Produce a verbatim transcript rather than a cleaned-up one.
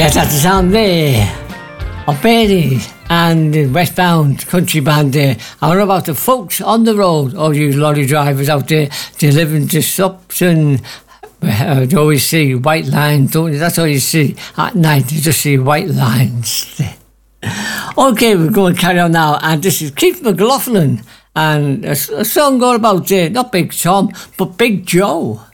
Yes, that's the sound there of Bailey and the Westbound country band there. I don't know about the folks on the road, or you lorry drivers out there delivering to stops, and uh, you always see white lines, don't you? That's all you see at night. You just see white lines there. Okay, we're going to carry on now, and this is Keith McLaughlin and a, a song all about uh, not Big Tom but Big Joe.